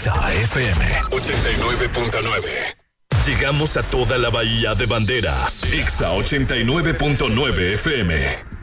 Exa FM 89.9. Llegamos a toda la bahía de Banderas. Exa 89.9 FM.